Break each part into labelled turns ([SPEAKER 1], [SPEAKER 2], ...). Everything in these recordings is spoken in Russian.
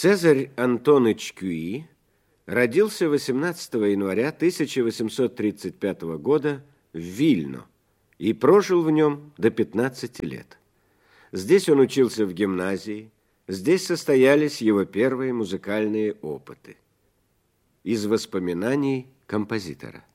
[SPEAKER 1] Цезарь Антоныч Кюи родился 18 января 1835 года в Вильно и прожил в нем до 15 лет. Здесь он учился в гимназии, здесь состоялись его первые музыкальные опыты. Из воспоминаний композитора.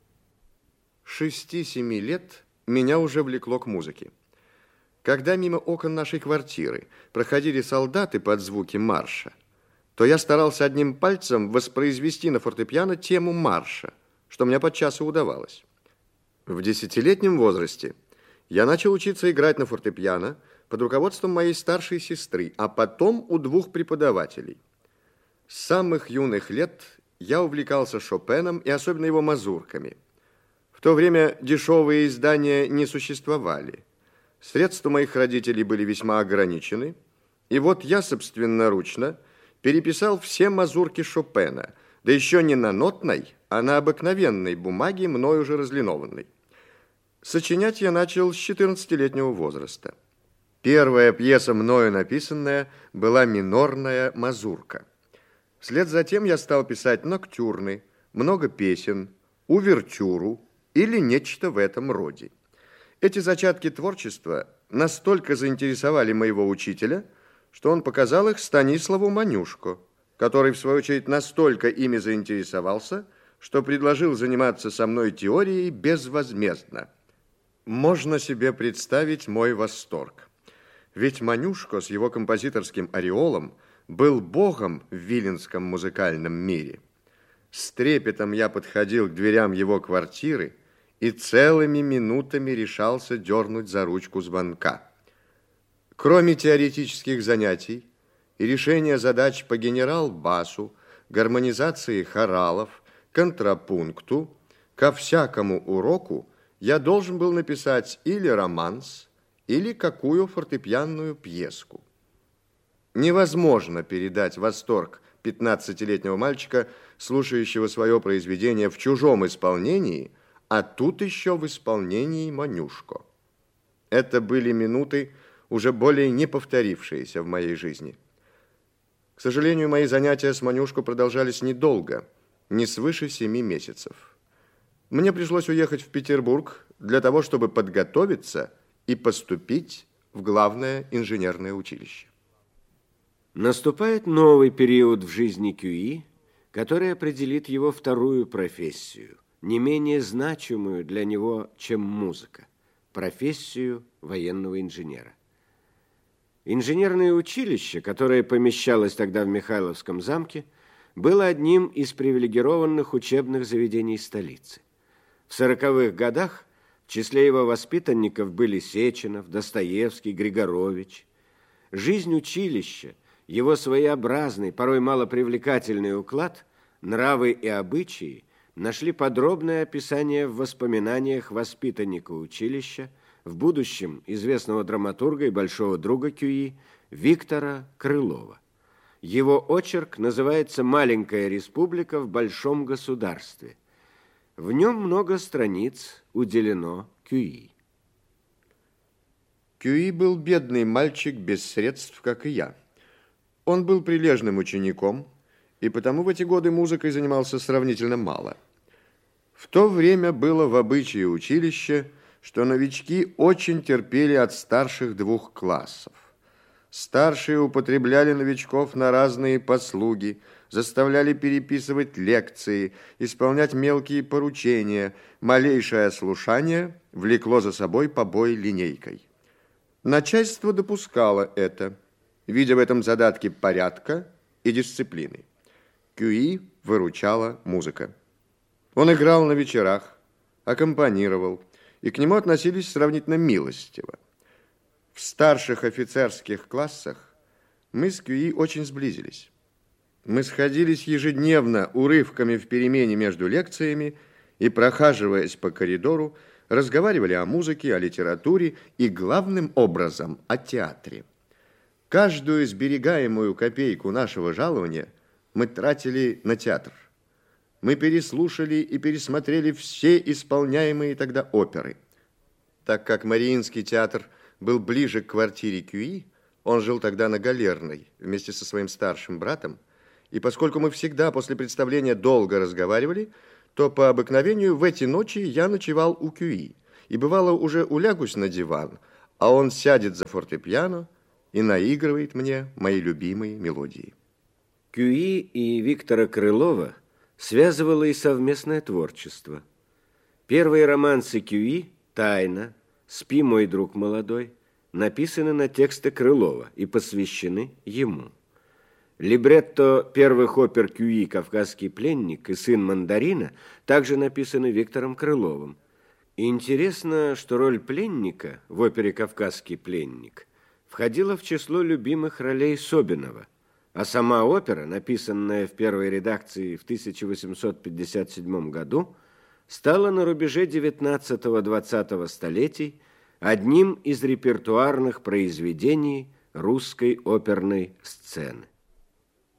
[SPEAKER 2] 6-7 лет меня уже влекло к музыке. Когда мимо окон нашей квартиры проходили солдаты под звуки марша, то я старался одним пальцем воспроизвести на фортепиано тему марша, что мне подчас и удавалось. В 10-летнем возрасте я начал учиться играть на фортепиано под руководством моей старшей сестры, а потом у 2 преподавателей. С самых юных лет я увлекался Шопеном и особенно его мазурками. В то время дешевые издания не существовали. Средства моих родителей были весьма ограничены, и вот я собственноручно переписал все мазурки Шопена, да еще не на нотной, а на обыкновенной бумаге, мною уже разлинованной. Сочинять я начал с 14-летнего возраста. Первая пьеса, мною написанная, была минорная мазурка. Вслед за тем я стал писать ноктюрны, много песен, увертюру или нечто в этом роде. Эти зачатки творчества настолько заинтересовали моего учителя, что он показал их Станиславу Манюшко, который, в свою очередь, настолько ими заинтересовался, что предложил заниматься со мной теорией безвозмездно. Можно себе представить мой восторг. Ведь Манюшко с его композиторским ореолом был богом в виленском музыкальном мире. С трепетом я подходил к дверям его квартиры и целыми минутами решался дернуть за ручку звонка. Кроме теоретических занятий и решения задач по генерал-басу, гармонизации хоралов, контрапункту, ко всякому уроку я должен был написать или романс, или какую фортепианную пьеску. Невозможно передать восторг 15-летнего мальчика, слушающего свое произведение в чужом исполнении, а тут еще в исполнении Манюшко. Это были минуты, уже более не повторившиеся в моей жизни. К сожалению, мои занятия с Манюшко продолжались недолго, не свыше 7 месяцев. Мне пришлось уехать в Петербург для того, чтобы подготовиться и поступить в главное инженерное училище.
[SPEAKER 1] Наступает новый период в жизни Кюи, который определит его вторую профессию, не менее значимую для него, чем музыка, профессию военного инженера. Инженерное училище, которое помещалось тогда в Михайловском замке, было одним из привилегированных учебных заведений столицы. В 40-х годах в числе его воспитанников были Сеченов, Достоевский, Григорович. Жизнь училища, его своеобразный, порой малопривлекательный уклад, нравы и обычаи нашли подробное описание в воспоминаниях воспитанника училища, в будущем известного драматурга и большого друга Кюи Виктора Крылова. Его очерк называется «Маленькая республика в большом государстве». В нем много страниц уделено Кюи.
[SPEAKER 2] Кюи был бедный мальчик без средств, как и я. Он был прилежным учеником, и потому в эти годы музыкой занимался сравнительно мало. В то время было в обычае училища, что новички очень терпели от старших 2 классов. Старшие употребляли новичков на разные послуги, заставляли переписывать лекции, исполнять мелкие поручения. Малейшее ослушание влекло за собой побой линейкой. Начальство допускало это, видя в этом задатки порядка и дисциплины. Кюи выручала музыка. Он играл на вечерах, аккомпанировал, и к нему относились сравнительно милостиво. В старших офицерских классах мы с Кюи очень сблизились. Мы сходились ежедневно урывками в перемене между лекциями и, прохаживаясь по коридору, разговаривали о музыке, о литературе и, главным образом, о театре. Каждую сберегаемую копейку нашего жалования мы тратили на театр. Мы переслушали и пересмотрели все исполняемые тогда оперы. Так как Мариинский театр был ближе к квартире Кюи, он жил тогда на Галерной вместе со своим старшим братом, И поскольку мы всегда после представления долго разговаривали, то по обыкновению в эти ночи я ночевал у Кюи. И бывало уже улягусь на диван, а он сядет за фортепиано и наигрывает мне мои любимые мелодии.
[SPEAKER 1] Кюи и Виктора Крылова связывало и совместное творчество. Первые романсы Кюи «Тайна», «Спи, мой друг молодой» написаны на тексты Крылова и посвящены ему. Либретто первых опер Кюи «Кавказский пленник» и «Сын мандарина» также написаны Виктором Крыловым. И интересно, что роль пленника в опере «Кавказский пленник» входила в число любимых ролей Собинова, а сама опера, написанная в первой редакции в 1857 году, стала на рубеже XIX-XX столетий одним из репертуарных произведений русской оперной сцены.